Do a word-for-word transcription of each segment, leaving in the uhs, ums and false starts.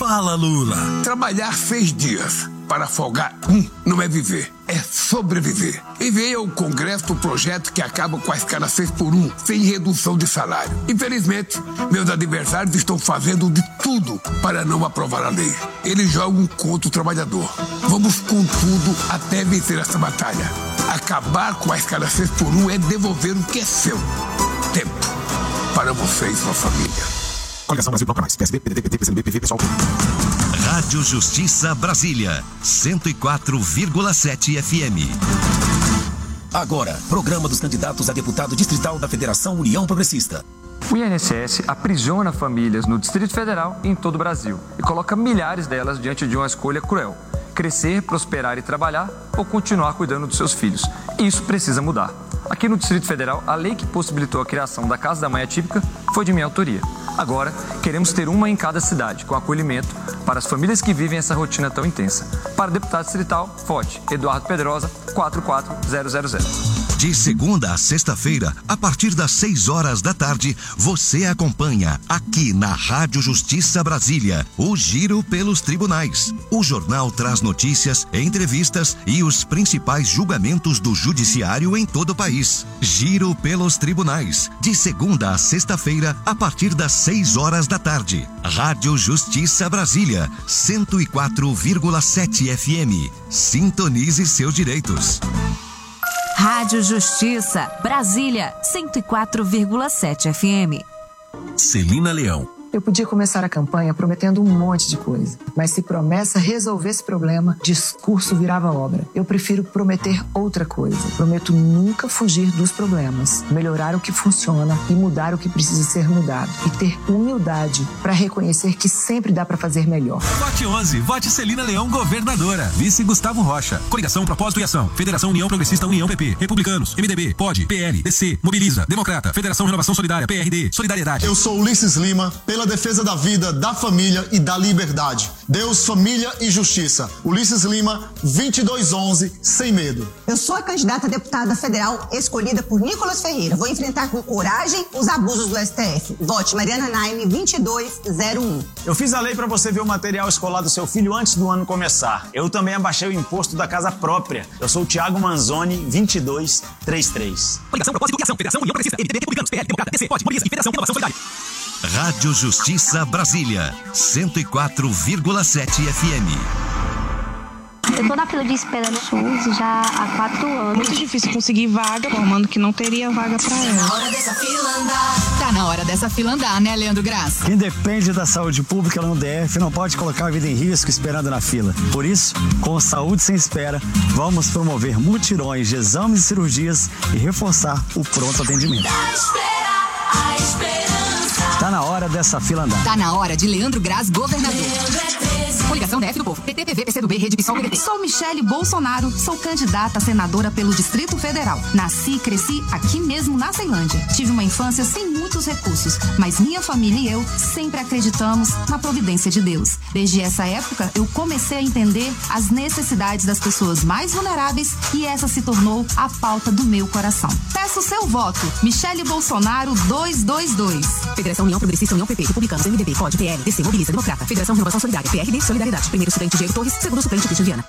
Fala, Lula. Trabalhar seis dias para folgar um não é viver, é sobreviver. Enviei ao Congresso o projeto que acaba com a escala seis por um, sem redução de salário. Infelizmente, meus adversários estão fazendo de tudo para não aprovar a lei. Eles jogam contra o trabalhador. Vamos com tudo até vencer essa batalha. Acabar com a escala seis por um é devolver o que é seu. Tempo para você e sua família. Coligação Brasil Bloco Mais, P S B, P D T, P T, P C M B, P V, Pessoal. Rádio Justiça Brasília, cento e quatro vírgula sete F M. Agora, programa dos candidatos a deputado distrital da Federação União Progressista. O I N S S aprisiona famílias no Distrito Federal e em todo o Brasil e coloca milhares delas diante de uma escolha cruel: crescer, prosperar e trabalhar ou continuar cuidando dos seus filhos. Isso precisa mudar. Aqui no Distrito Federal, a lei que possibilitou a criação da Casa da Mãe Atípica foi de minha autoria. Agora, queremos ter uma em cada cidade, com acolhimento para as famílias que vivem essa rotina tão intensa. Para o deputado distrital, vote Eduardo Pedrosa, quatro quatro zero zero zero. De segunda a sexta-feira, a partir das seis horas da tarde, você acompanha aqui na Rádio Justiça Brasília o Giro pelos Tribunais. O jornal traz notícias, entrevistas e os principais julgamentos do judiciário em todo o país. Giro pelos Tribunais, de segunda a sexta-feira, a partir das seis horas da tarde. Rádio Justiça Brasília, cento e quatro vírgula sete F M. Sintonize seus direitos. Rádio Justiça, Brasília, cento e quatro vírgula sete F M. Celina Leão. Eu podia começar a campanha prometendo um monte de coisa, mas se promessa resolvesse problema, discurso virava obra. Eu prefiro prometer outra coisa. Prometo nunca fugir dos problemas, melhorar o que funciona e mudar o que precisa ser mudado. E ter humildade para reconhecer que sempre dá para fazer melhor. Vote onze, vote Celina Leão, governadora. Vice Gustavo Rocha. Coligação Propósito e Ação. Federação União Progressista União P P. Republicanos, M D B, P O D, P L, D C, Mobiliza, Democrata, Federação Renovação Solidária, P R D, Solidariedade. Eu sou Ulisses Lima, pela defesa da vida, da família e da liberdade. Deus, família e justiça. Ulisses Lima, vinte e dois onze, sem medo. Eu sou a candidata a deputada federal escolhida por Nicolas Ferreira. Vou enfrentar com coragem os abusos do S T F. Vote Mariana Naime, vinte e dois zero um. Eu fiz a lei para você ver o material escolar do seu filho antes do ano começar. Eu também abaixei o imposto da casa própria. Eu sou o Thiago Manzoni, vinte e dois trinta e três. Coligação Propósito e Ação. Federação União Progressista. M D B, Republicanos, P L, Democrata, D C, P O D, Mobiliza e Federação Renovação Solidária. Rádio Justiça Brasília, cento e quatro vírgula sete F M. Eu tô na fila de espera no SUS já há quatro anos. Muito difícil conseguir vaga, informando que não teria vaga pra ela. Tá na hora dessa fila andar. Tá na hora dessa fila andar, né, Leandro Graça? Quem depende da saúde pública no D F não pode colocar a vida em risco esperando na fila. Por isso, com Saúde Sem Espera, vamos promover mutirões de exames e cirurgias e reforçar o pronto atendimento. A espera, a esperança. Tá na hora dessa fila andar. Tá na hora de Leandro Graça, governador. Leandro Coligação D F do Povo. P T, P V, P C do B, Rede PSOL, P D T. Sou Michele Bolsonaro, sou candidata a senadora pelo Distrito Federal. Nasci e cresci aqui mesmo na Ceilândia. Tive uma infância sem muitos recursos, mas minha família e eu sempre acreditamos na providência de Deus. Desde essa época, eu comecei a entender as necessidades das pessoas mais vulneráveis e essa se tornou a pauta do meu coração. Peço seu voto. Michele Bolsonaro duzentos e vinte e dois. Federação União Progressista, União P P, Republicanos, M D B, P O D, P L, D C, Mobiliza, Democrata, Federação Renovação Solidária, P R D, Solidariedade. Primeiro suplente Diego Torres, segundo suplente Cristian Viana.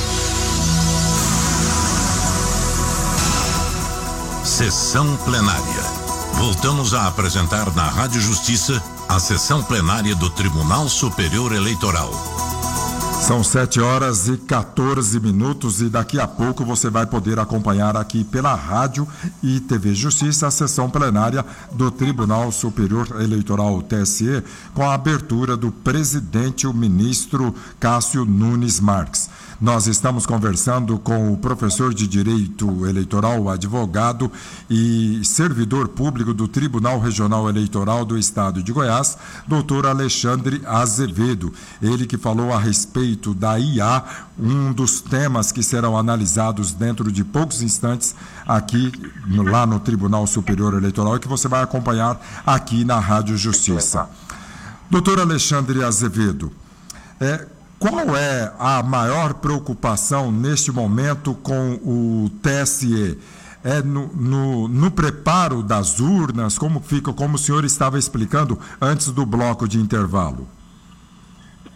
Sessão plenária. Voltamos a apresentar na Rádio Justiça a sessão plenária do Tribunal Superior Eleitoral. São sete horas e quatorze minutos e daqui a pouco você vai poder acompanhar aqui pela rádio e T V Justiça a sessão plenária do Tribunal Superior Eleitoral, T S E, com a abertura do presidente, o ministro Cássio Nunes Marques. Nós estamos conversando com o professor de Direito Eleitoral, advogado e servidor público do Tribunal Regional Eleitoral do Estado de Goiás, doutor Alexandre Azevedo. Ele que falou a respeito da I A, um dos temas que serão analisados dentro de poucos instantes aqui, lá no Tribunal Superior Eleitoral, e que você vai acompanhar aqui na Rádio Justiça. Doutor Alexandre Azevedo, é... qual é a maior preocupação neste momento com o T S E? É no, no, no preparo das urnas? Como fica, como o senhor estava explicando antes do bloco de intervalo?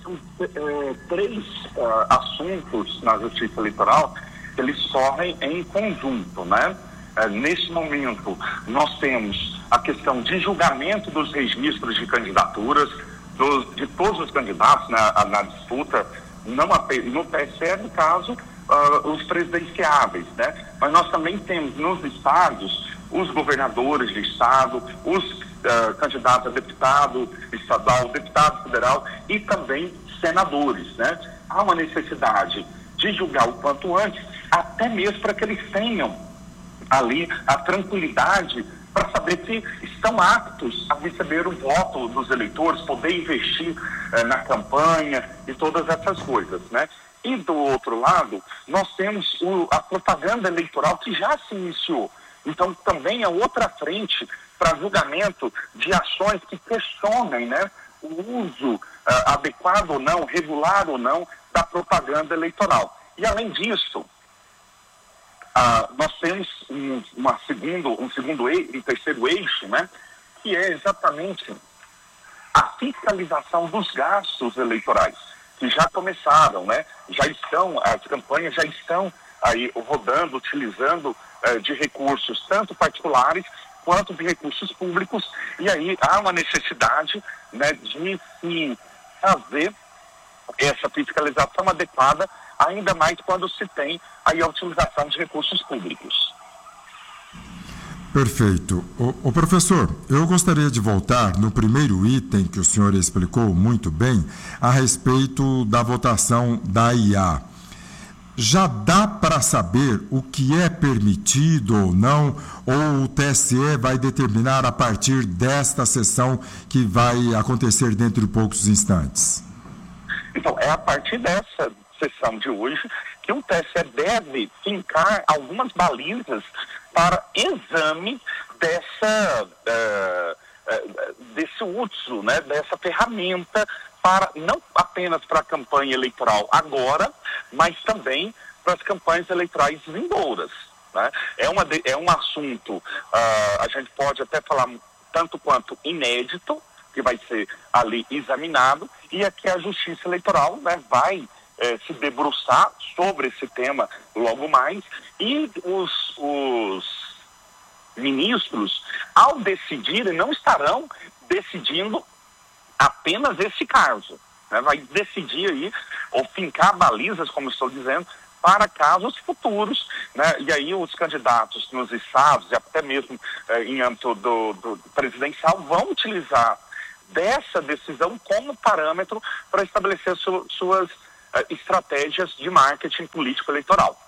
são é, três uh, assuntos na Justiça Eleitoral que eles correm em conjunto, né? Uh, nesse momento, nós temos a questão de julgamento dos registros de candidaturas dos, de todos os candidatos na, na disputa, não apenas no T S E, no caso, uh, os presidenciáveis, né? Mas nós também temos nos estados os governadores de estado, os uh, candidatos a deputado estadual, deputado federal e também senadores, né? Há uma necessidade de julgar o quanto antes, até mesmo para que eles tenham ali a tranquilidade para saber se estão aptos a receber o voto dos eleitores, poder investir uh, na campanha e todas essas coisas, né? E do outro lado, nós temos o, a propaganda eleitoral que já se iniciou. Então, também é outra frente para julgamento de ações que questionem, né, o uso uh, adequado ou não, regular ou não, da propaganda eleitoral. E, além disso, uh, nós temos um, uma segundo, um, segundo eixo, um terceiro eixo, né, que é exatamente a fiscalização dos gastos eleitorais, que já começaram, né, já estão, as campanhas já estão aí rodando, utilizando uh, de recursos tanto particulares quanto de recursos públicos, e aí há uma necessidade, né, de se fazer essa fiscalização adequada, ainda mais quando se tem aí a utilização de recursos públicos. Perfeito. O, o professor, eu gostaria de voltar no primeiro item que o senhor explicou muito bem a respeito da votação da I A. Já dá para saber o que é permitido ou não, ou o T S E vai determinar a partir desta sessão que vai acontecer dentro de poucos instantes? Então, é a partir dessa sessão de hoje que o T S E deve fincar algumas balizas para exame dessa, uh, uh, desse uso, né, dessa ferramenta, para, não apenas para a campanha eleitoral agora, mas também para as campanhas eleitorais vindouras, né? É, uma de, é um assunto, uh, a gente pode até falar tanto quanto inédito, que vai ser ali examinado, e aqui a Justiça Eleitoral, né, vai eh, se debruçar sobre esse tema logo mais, e os, os ministros, ao decidirem, não estarão decidindo apenas esse caso, né? Vai decidir aí, ou fincar balizas, como estou dizendo, para casos futuros, né? E aí os candidatos nos estados, e até mesmo eh, em âmbito do, do presidencial, vão utilizar dessa decisão como parâmetro para estabelecer su, suas eh, estratégias de marketing político eleitoral.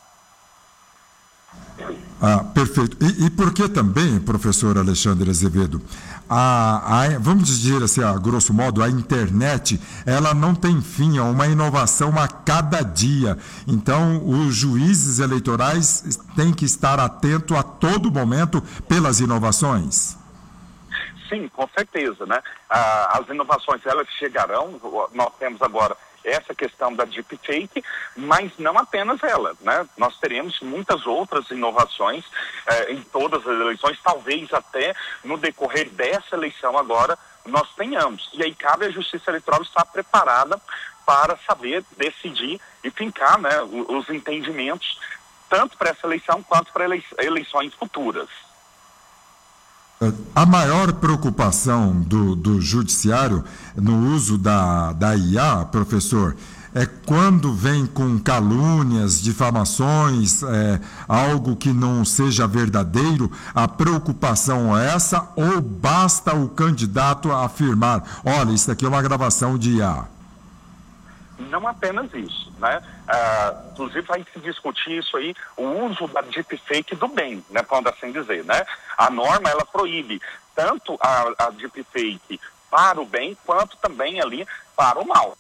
Ah, perfeito. E, e por que também, professor Alexandre Azevedo, a, a, vamos dizer assim, a grosso modo, a internet, ela não tem fim, é uma inovação a cada dia. Então, os juízes eleitorais têm que estar atentos a todo momento pelas inovações? Sim, com certeza, né? Ah, as inovações, elas chegarão, nós temos agora essa questão da deepfake, mas não apenas ela, né? Nós teremos muitas outras inovações eh, em todas as eleições, talvez até no decorrer dessa eleição agora nós tenhamos. E aí cabe à Justiça Eleitoral estar preparada para saber decidir e fincar, né, os entendimentos, tanto para essa eleição quanto para elei- eleições futuras. A maior preocupação do, do judiciário no uso da, da I A, professor, é quando vem com calúnias, difamações, é, algo que não seja verdadeiro, a preocupação é essa, ou basta o candidato afirmar, olha, isso aqui é uma gravação de I A? Não apenas isso, né? Ah, inclusive vai se discutir isso aí, o uso da deepfake do bem, né? Quando assim dizer, né? A norma, ela proíbe tanto a, a deepfake para o bem, quanto também ali para o mal.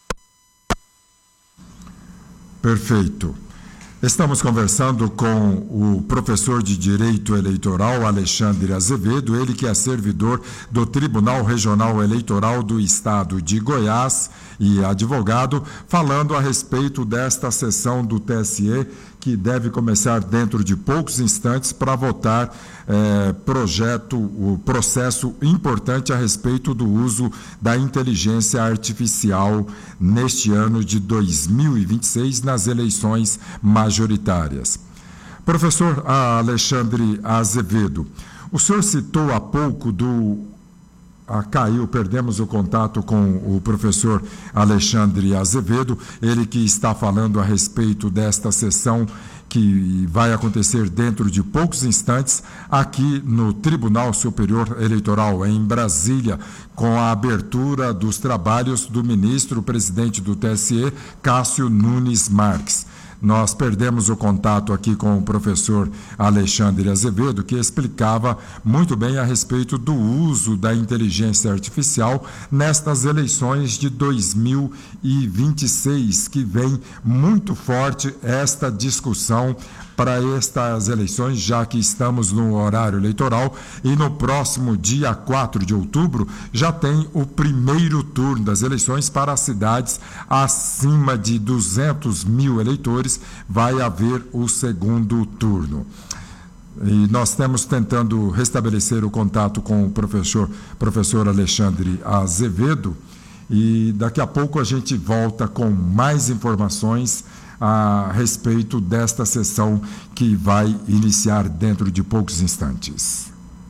Perfeito. Estamos conversando com o professor de Direito Eleitoral, Alexandre Azevedo, ele que é servidor do Tribunal Regional Eleitoral do Estado de Goiás e advogado, falando a respeito desta sessão do T S E que deve começar dentro de poucos instantes para votar eh, projeto, o processo importante a respeito do uso da inteligência artificial neste ano de dois mil e vinte e seis nas eleições majoritárias. Professor Alexandre Azevedo, o senhor citou há pouco do... Ah, caiu, perdemos o contato com o professor Alexandre Azevedo, ele que está falando a respeito desta sessão que vai acontecer dentro de poucos instantes aqui no Tribunal Superior Eleitoral em Brasília, com a abertura dos trabalhos do ministro presidente do T S E, Cássio Nunes Marques. Nós perdemos o contato aqui com o professor Alexandre Azevedo, que explicava muito bem a respeito do uso da inteligência artificial nestas eleições de dois mil e vinte e seis, que vem muito forte esta discussão para estas eleições, já que estamos no horário eleitoral e no próximo dia quatro de outubro já tem o primeiro turno das eleições para as cidades acima de duzentos mil eleitores, vai haver o segundo turno. E nós estamos tentando restabelecer o contato com o professor, professor Alexandre Azevedo, e daqui a pouco a gente volta com mais informações a respeito desta sessão que vai iniciar dentro de poucos instantes.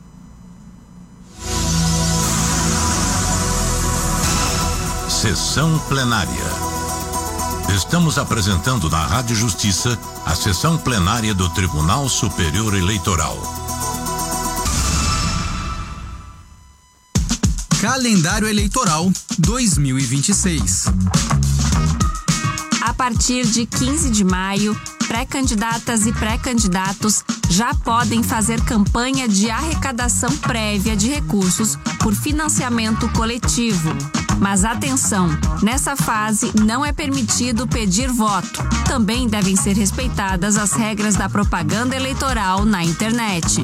Sessão plenária. Estamos apresentando na Rádio Justiça a sessão plenária do Tribunal Superior Eleitoral. Calendário Eleitoral dois mil e vinte e seis. A partir de quinze de maio, pré-candidatas e pré-candidatos já podem fazer campanha de arrecadação prévia de recursos por financiamento coletivo. Mas atenção, nessa fase não é permitido pedir voto. Também devem ser respeitadas as regras da propaganda eleitoral na internet.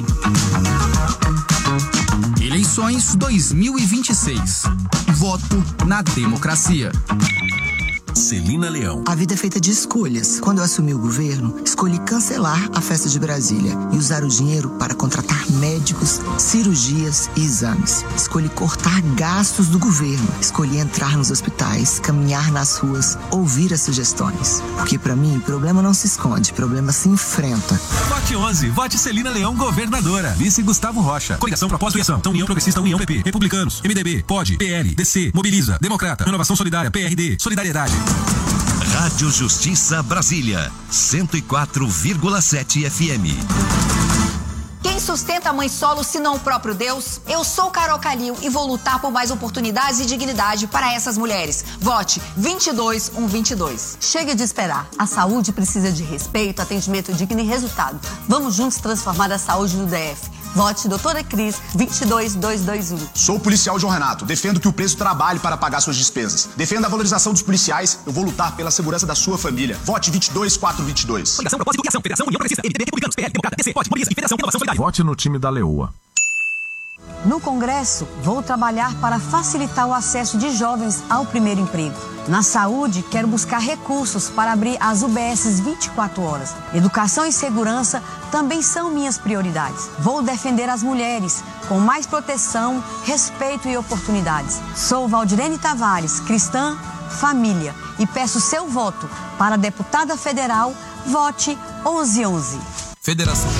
Eleições dois mil e vinte e seis. Voto na democracia. Celina Leão. A vida é feita de escolhas. Quando eu assumi o governo, escolhi cancelar a festa de Brasília e usar o dinheiro para contratar médicos, cirurgias e exames. Escolhi cortar gastos do governo. Escolhi entrar nos hospitais, caminhar nas ruas, ouvir as sugestões. Porque para mim, problema não se esconde, problema se enfrenta. Vote onze. Vote Celina Leão, governadora. Vice Gustavo Rocha. Coligação Propósito e Ação. União Progressista, União P P. Republicanos. M D B. Pode. P L. D C. Mobiliza. Democrata. Renovação Solidária. P R D. Solidariedade. Rádio Justiça Brasília, cento e quatro vírgula sete F M. Quem sustenta a mãe solo se não o próprio Deus? Eu sou Carol Calil e vou lutar por mais oportunidades e dignidade para essas mulheres. Vote vinte e dois um vinte e dois. Chega de esperar. A saúde precisa de respeito, atendimento digno e resultado. Vamos juntos transformar a saúde no D F. Vote Doutora Cris vinte e dois dois dois um. Sou policial João Renato. Defendo que o preso trabalhe para pagar suas despesas. Defendo a valorização dos policiais. Eu vou lutar pela segurança da sua família. Vote vinte e dois quatro vinte e dois. Coligação Propósito e Ação. Federação União Progressista. M D B. Republicanos. P L. Democrata. D C. Pode. Mobiliza. Federação Renovação Solidária. Vote no time da Leoa. No Congresso, vou trabalhar para facilitar o acesso de jovens ao primeiro emprego. Na saúde, quero buscar recursos para abrir as U B S vinte e quatro horas. Educação e segurança também são minhas prioridades. Vou defender as mulheres com mais proteção, respeito e oportunidades. Sou Valdirene Tavares, cristã, família, e peço seu voto para deputada federal. Vote onze onze. Federação.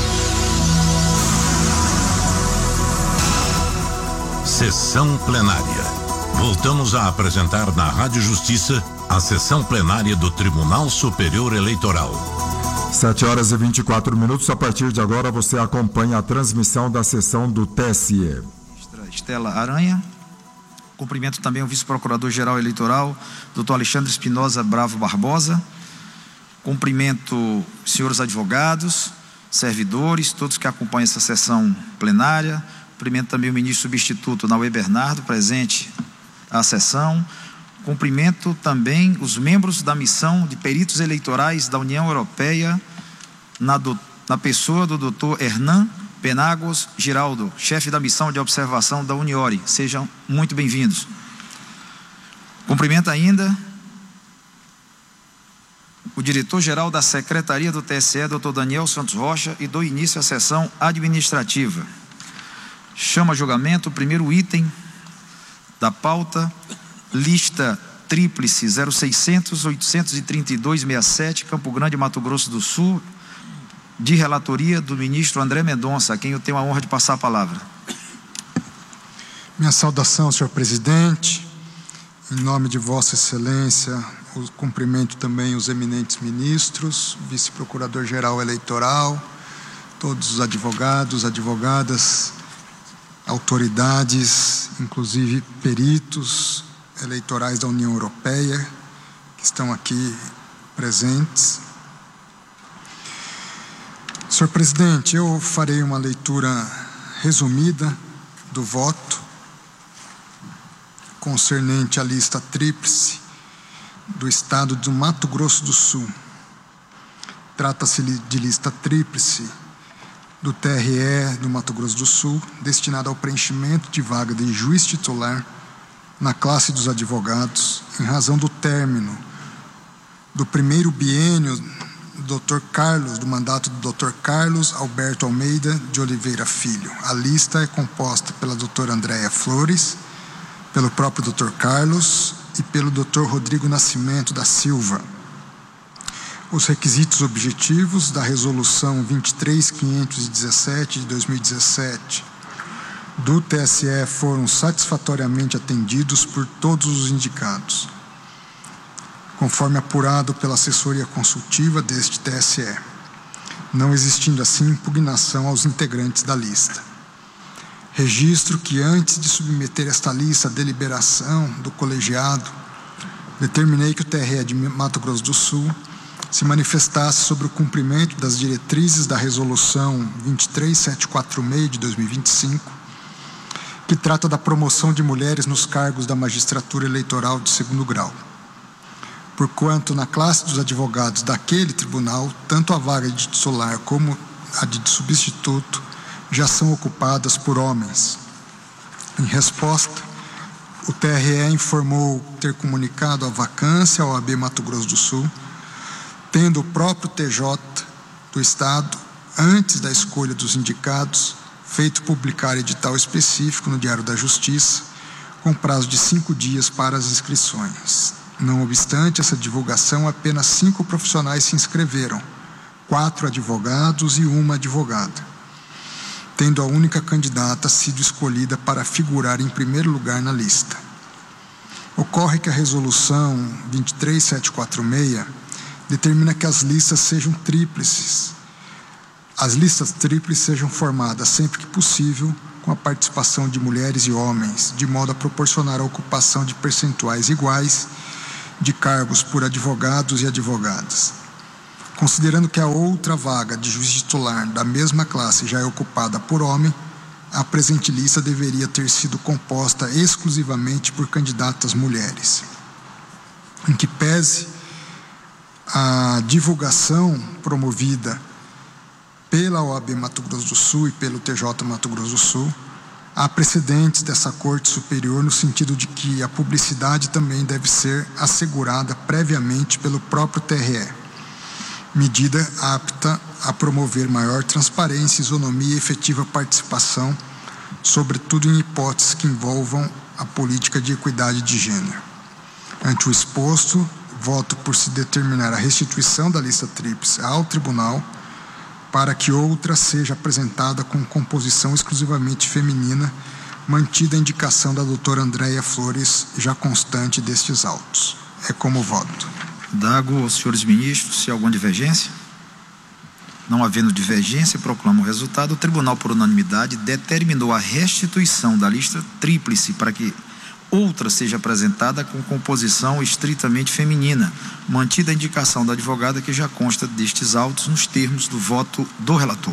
Sessão plenária. Voltamos a apresentar na Rádio Justiça a sessão plenária do Tribunal Superior Eleitoral. sete horas e vinte e quatro minutos. A partir de agora você acompanha a transmissão da sessão do T S E. Estela Aranha. Cumprimento também o vice-procurador-geral eleitoral, doutor Alexandre Espinosa Bravo Barbosa. Cumprimento os senhores advogados, servidores, todos que acompanham essa sessão plenária. Cumprimento também o ministro substituto Nauê Bernardo, presente à sessão. Cumprimento também os membros da missão de peritos eleitorais da União Europeia, na, do, na pessoa do doutor Hernan Penagos Giraldo, chefe da missão de observação da Uniore. Sejam muito bem-vindos. Cumprimento ainda o diretor-geral da Secretaria do T S E, doutor Daniel Santos Rocha, e dou início à sessão administrativa. Chama a julgamento o primeiro item da pauta, lista tríplice zero seiscentos, oitocentos e trinta e dois, sessenta e sete, Campo Grande, Mato Grosso do Sul, de relatoria do ministro André Mendonça, a quem eu tenho a honra de passar a palavra. Minha saudação, senhor presidente, em nome de Vossa Excelência, o cumprimento também os eminentes ministros, vice-procurador-geral eleitoral, todos os advogados, advogadas, autoridades, inclusive peritos eleitorais da União Europeia, que estão aqui presentes. Senhor presidente, eu farei uma leitura resumida do voto concernente à lista tríplice do estado do Mato Grosso do Sul. Trata-se de lista tríplice do T R E do Mato Grosso do Sul, destinada ao preenchimento de vaga de juiz titular na classe dos advogados, em razão do término do primeiro biênio do doutor Carlos, do mandato do doutor Carlos Alberto Almeida de Oliveira Filho. A lista é composta pela doutora Andréia Flores, pelo próprio doutor Carlos e pelo doutor Rodrigo Nascimento da Silva. Os requisitos objetivos da resolução vinte e três mil quinhentos e dezessete de dois mil e dezessete do T S E foram satisfatoriamente atendidos por todos os indicados, conforme apurado pela assessoria consultiva deste T S E, não existindo assim impugnação aos integrantes da lista. Registro que, antes de submeter esta lista à deliberação do colegiado, determinei que o T R E de Mato Grosso do Sul se manifestasse sobre o cumprimento das diretrizes da Resolução vinte e três mil setecentos e quarenta e seis de dois mil e vinte e cinco, que trata da promoção de mulheres nos cargos da magistratura eleitoral de segundo grau. Porquanto, na classe dos advogados daquele tribunal, tanto a vaga de titular como a de substituto já são ocupadas por homens. Em resposta, o T R E informou ter comunicado a vacância ao O A B Mato Grosso do Sul, tendo o próprio T J do Estado, antes da escolha dos indicados, feito publicar edital específico no Diário da Justiça, com prazo de cinco dias para as inscrições. Não obstante essa divulgação, apenas cinco profissionais se inscreveram, quatro advogados e uma advogada, tendo a única candidata sido escolhida para figurar em primeiro lugar na lista. Ocorre que a Resolução vinte e três mil setecentos e quarenta e seis determina que as listas sejam tríplices. As listas tríplices sejam formadas sempre que possível com a participação de mulheres e homens, de modo a proporcionar a ocupação de percentuais iguais de cargos por advogados e advogadas. Considerando que a outra vaga de juiz titular da mesma classe já é ocupada por homem, a presente lista deveria ter sido composta exclusivamente por candidatas mulheres. Em que pese a divulgação promovida pela O A B Mato Grosso do Sul e pelo T J Mato Grosso do Sul, há precedentes dessa Corte Superior no sentido de que a publicidade também deve ser assegurada previamente pelo próprio T R E, medida apta a promover maior transparência, isonomia e efetiva participação, sobretudo em hipóteses que envolvam a política de equidade de gênero. Ante o exposto, voto por se determinar a restituição da lista tríplice ao tribunal, para que outra seja apresentada com composição exclusivamente feminina, mantida a indicação da doutora Andréia Flores, já constante destes autos. É como voto. Dago aos senhores ministros, se há alguma divergência? Não havendo divergência, proclamo o resultado. O tribunal, por unanimidade, determinou a restituição da lista tríplice para que outra seja apresentada com composição estritamente feminina, mantida a indicação da advogada que já consta destes autos nos termos do voto do relator.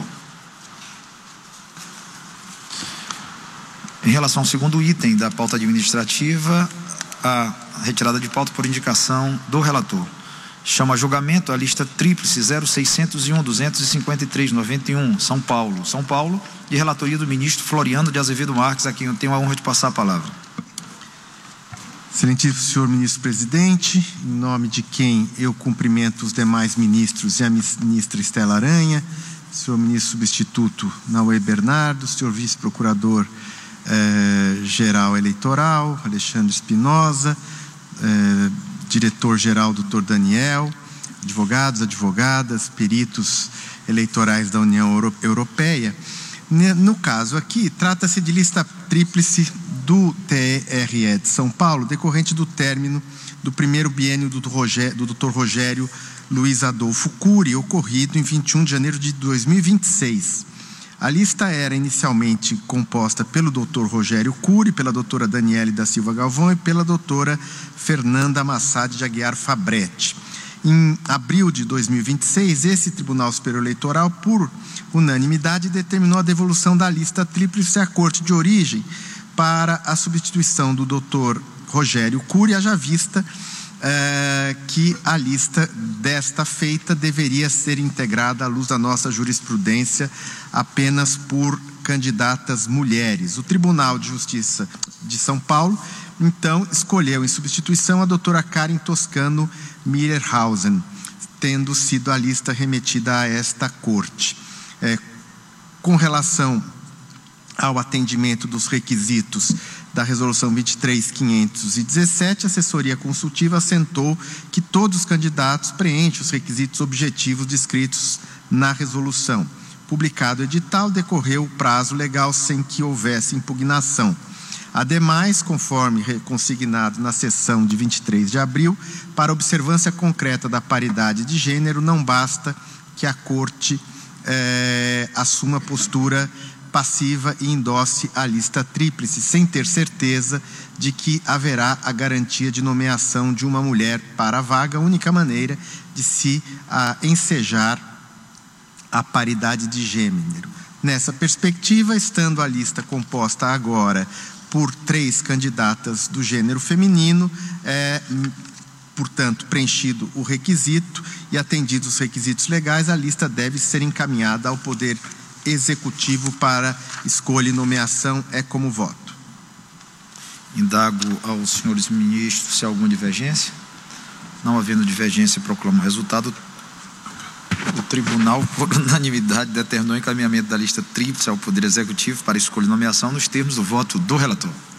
Em relação ao segundo item da pauta administrativa, a retirada de pauta por indicação do relator. Chama a julgamento a lista tríplice zero seiscentos e um, duzentos e cinquenta e três, noventa e um, São Paulo. São Paulo, de relatoria do ministro Floriano de Azevedo Marques, a quem eu tenho a honra de passar a palavra. Excelentíssimo senhor ministro-presidente, em nome de quem eu cumprimento os demais ministros e a ministra Estela Aranha, senhor ministro substituto Naue Bernardo, senhor vice-procurador eh, geral eleitoral, Alexandre Espinosa, eh, diretor-geral, doutor Daniel, advogados, advogadas, peritos eleitorais da União Euro- Europeia. No caso aqui, trata-se de lista tríplice do T R E de São Paulo, decorrente do término do primeiro biênio do doutor Rogério Luiz Adolfo Cury, ocorrido em vinte e um de janeiro de dois mil e vinte e seis. A lista era inicialmente composta pelo doutor Rogério Cury, pela doutora Daniele da Silva Galvão e pela doutora Fernanda Massad de Aguiar Fabretti. Em abril de dois mil e vinte e seis, esse Tribunal Superior Eleitoral, por unanimidade, determinou a devolução da lista tríplice à Corte de Origem para a substituição do doutor Rogério Cury, haja vista eh, que a lista desta feita deveria ser integrada à luz da nossa jurisprudência apenas por candidatas mulheres. O Tribunal de Justiça de São Paulo, então, escolheu em substituição a doutora Karen Toscano Millerhausen, tendo sido a lista remetida a esta corte. É, com relação ao atendimento dos requisitos da Resolução vinte e três mil quinhentos e dezessete, a assessoria consultiva assentou que todos os candidatos preenchem os requisitos objetivos descritos na resolução. Publicado o edital, decorreu o prazo legal sem que houvesse impugnação. Ademais, conforme consignado na sessão de vinte e três de abril, para observância concreta da paridade de gênero, não basta que a Corte eh, assuma postura passiva e endosse a lista tríplice, sem ter certeza de que haverá a garantia de nomeação de uma mulher para a vaga, a única maneira de se ah, ensejar a paridade de gênero. Nessa perspectiva, estando a lista composta agora por três candidatas do gênero feminino, é, portanto, preenchido o requisito e atendidos os requisitos legais, a lista deve ser encaminhada ao Poder Executivo para escolha e nomeação. É como voto. Indago aos senhores ministros se há alguma divergência. Não havendo divergência, proclamo o resultado. O Tribunal, por unanimidade, determinou o encaminhamento da lista tríplice ao Poder Executivo para escolha e nomeação nos termos do voto do relator.